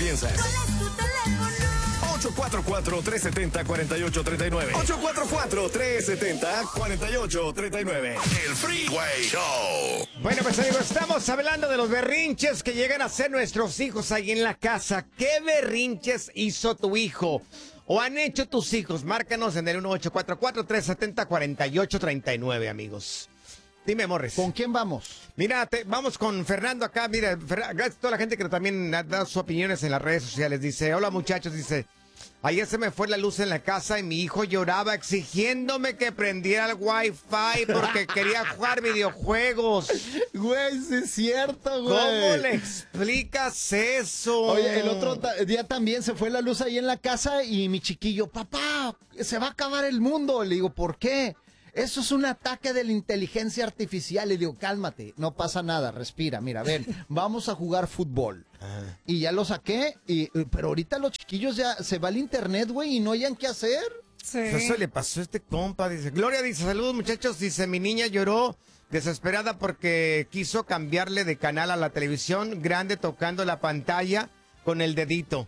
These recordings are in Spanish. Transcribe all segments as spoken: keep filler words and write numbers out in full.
piensas. ¿Cuál es tu teléfono? ocho cuatro cuatro, tres siete cero, cuatro ocho tres nueve. ocho cuatro cuatro, tres siete cero, cuatro ocho tres nueve. El Freeway Show. Bueno, pues amigos, estamos hablando de los berrinches que llegan a ser nuestros hijos ahí en la casa. ¿Qué berrinches hizo tu hijo? ¿O han hecho tus hijos? Márcanos en el uno ocho cuatro cuatro, tres siete cero, cuatro ocho tres nueve, amigos. Dime, Morris. ¿Con quién vamos? Mira, te, vamos con Fernando acá. Mira, Fer, gracias a toda la gente que también ha dado sus opiniones en las redes sociales. Dice, hola muchachos, dice... Ayer se me fue la luz en la casa y mi hijo lloraba exigiéndome que prendiera el wifi porque quería jugar videojuegos. Güey, sí es cierto, güey. ¿Cómo le explicas eso? Oye, el otro día también se fue la luz ahí en la casa y mi chiquillo, papá, se va a acabar el mundo. Le digo, ¿por qué? Eso es un ataque de la inteligencia artificial. Le digo, cálmate, no pasa nada, respira. Mira, ven, vamos a jugar fútbol. Ah. Y ya lo saqué, y, pero ahorita los chiquillos ya se va al internet, güey, y no hayan qué hacer. Sí. Eso le pasó a este compa, dice. Gloria dice, saludos muchachos, dice, mi niña lloró desesperada porque quiso cambiarle de canal a la televisión grande tocando la pantalla con el dedito.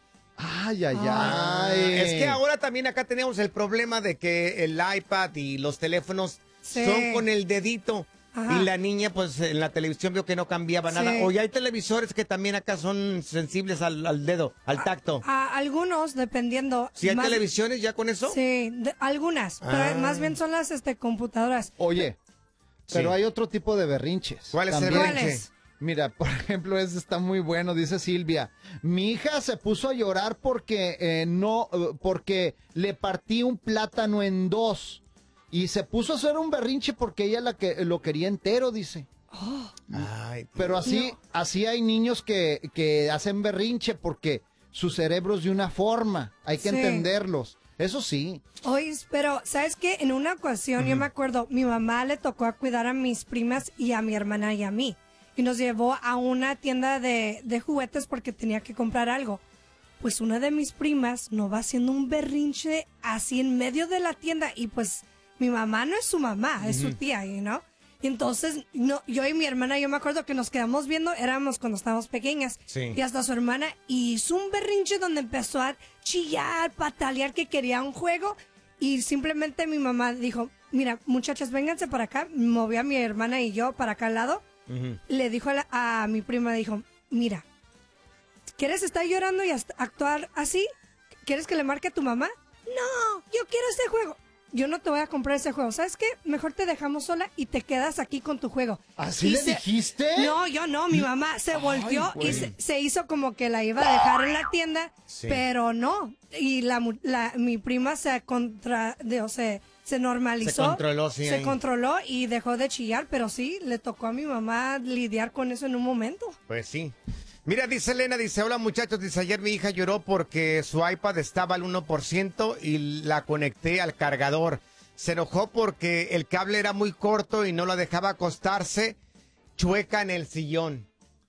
Ay, ay, ah, ay. Es que ahora también acá tenemos el problema de que el iPad y los teléfonos sí. son con el dedito. Ajá. Y la niña, pues, en la televisión vio que no cambiaba sí. nada. O ya hay televisores que también acá son sensibles al, al dedo, al tacto. A, a algunos, dependiendo. ¿Sí hay más, televisiones ya con eso? Sí, de, algunas. Ah. Pero más bien son las este, computadoras. Oye, pero sí. hay otro tipo de berrinches. ¿Cuál es también? el berrinche? ¿Cuál es? Mira, por ejemplo, ese está muy bueno, dice Silvia. Mi hija se puso a llorar porque eh, no, porque le partí un plátano en dos y se puso a hacer un berrinche porque ella la que lo quería entero, dice. Oh. Ay, pero así, no. así hay niños que, que hacen berrinche porque su cerebro es de una forma, hay que sí. entenderlos. Eso sí. Oye, pero ¿sabes qué? En una ocasión, uh-huh. yo me acuerdo, mi mamá le tocó a cuidar a mis primas y a mi hermana y a mí. Y nos llevó a una tienda de, de juguetes porque tenía que comprar algo. Pues una de mis primas no va haciendo un berrinche así en medio de la tienda. Y pues mi mamá no es su mamá, es uh-huh. su tía, ¿no? Y entonces no, yo y mi hermana, yo me acuerdo que nos quedamos viendo, éramos cuando estábamos pequeñas. Sí. Y hasta su hermana hizo un berrinche donde empezó a chillar, patalear que quería un juego. Y simplemente mi mamá dijo, mira, muchachas, vénganse para acá. Movió a mi hermana y yo para acá al lado. Uh-huh. Le dijo a, la, a mi prima, dijo, mira, ¿quieres estar llorando y actuar así? ¿Quieres que le marque a tu mamá? No, yo quiero este juego. Yo no te voy a comprar ese juego. ¿Sabes qué? Mejor te dejamos sola y te quedas aquí con tu juego. ¿Así y le se... dijiste? No, yo no. Mi mamá se volteó Ay, y se, se hizo como que la iba a dejar en la tienda, sí. pero no. Y la, la mi prima se contra... De, o sea, se normalizó. Se controló, sí. Se ahí. controló y dejó de chillar, pero sí, le tocó a mi mamá lidiar con eso en un momento. Pues sí. Mira, dice Elena, dice, hola muchachos, dice, ayer mi hija lloró porque su iPad estaba al uno por ciento y la conecté al cargador. Se enojó porque el cable era muy corto y no la dejaba acostarse chueca en el sillón.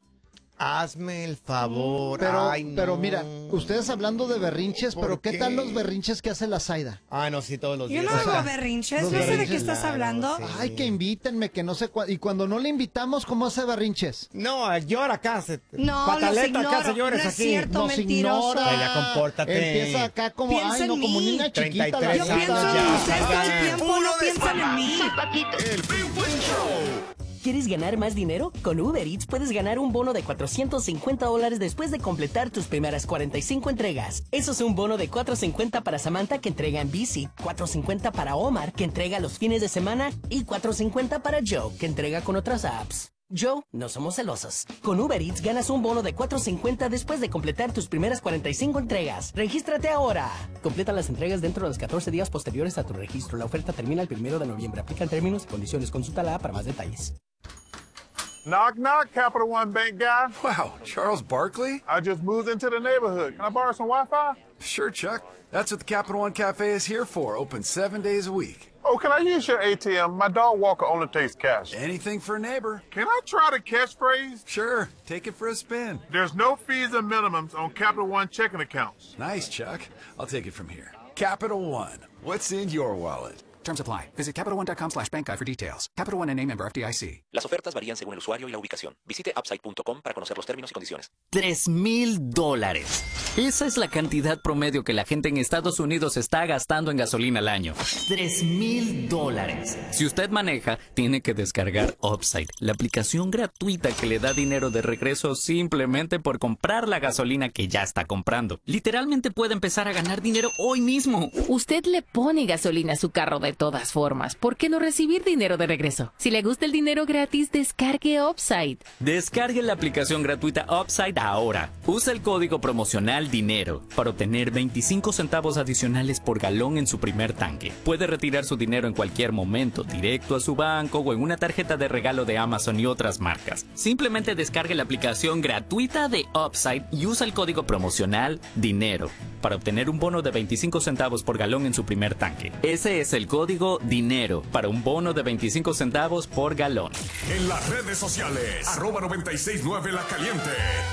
Hazme el favor. Pero, Ay, no. pero mira, ustedes hablando de berrinches, pero ¿qué, ¿qué tal los berrinches que hace la Zaida? Ah, no, sí, todos los días. Yo no hago berrinches, no sé de qué estás claro, hablando. Sí. Ay, que invítenme, que no sé cu y cuando no le invitamos, ¿cómo hace berrinches? No, llora acá, se, no, pataleta acá, señores, no es aquí. cierto, nos mentiroso. Ignora. Ella, compórtate. Empieza acá como, Piensa ay, no, en como mí. niña chiquita. Yo pienso en ustedes todo el tiempo, no piensan en mí. El Freeway Show. ¿Quieres ganar más dinero? Con Uber Eats puedes ganar un bono de cuatrocientos cincuenta dólares después de completar tus primeras cuarenta y cinco entregas. Eso es un bono de cuatrocientos cincuenta para Samantha, que entrega en bici, cuatrocientos cincuenta para Omar, que entrega los fines de semana, y cuatrocientos cincuenta para Joe, que entrega con otras apps. Joe, no somos celosos. Con Uber Eats ganas un bono de cuatrocientos cincuenta después de completar tus primeras cuarenta y cinco entregas. ¡Regístrate ahora! Completa las entregas dentro de los catorce días posteriores a tu registro. La oferta termina el primero de noviembre. Aplican términos y condiciones. Consulta la app para más detalles. Knock, knock, Capital One Bank guy. Wow, Charles Barkley? I just moved into the neighborhood. Can I borrow some Wi-Fi? Sure, Chuck. That's what the Capital One Cafe is here for. Open seven days a week. Oh, can I use your A T M? My dog walker only takes cash. Anything for a neighbor. Can I try the catchphrase? Sure. Take it for a spin. There's no fees and minimums on Capital One checking accounts. Nice, Chuck. I'll take it from here. Capital One. What's in your wallet? Terms apply. Visit CapitalOne.com slash bank guide for details. Capital One N A member F D I C. Las ofertas varían según el usuario y la ubicación. Visite upside punto com para conocer los términos y condiciones. Tres mil dólares. Esa es la cantidad promedio que la gente en Estados Unidos está gastando en gasolina al año. Tres mil dólares. Si usted maneja, tiene que descargar Upside, la aplicación gratuita que le da dinero de regreso simplemente por comprar la gasolina que ya está comprando. Literalmente puede empezar a ganar dinero hoy mismo. Usted le pone gasolina a su carro de todas formas. ¿Por qué no recibir dinero de regreso? Si le gusta el dinero gratis, descargue Upside. Descargue la aplicación gratuita Upside ahora. Usa el código promocional DINERO para obtener veinticinco centavos adicionales por galón en su primer tanque. Puede retirar su dinero en cualquier momento, directo a su banco o en una tarjeta de regalo de Amazon y otras marcas. Simplemente descargue la aplicación gratuita de Upside y usa el código promocional DINERO para obtener un bono de veinticinco centavos por galón en su primer tanque. Ese es el código DINERO para un bono de veinticinco centavos por galón. En las redes sociales, arroba noventa y seis nueve La Caliente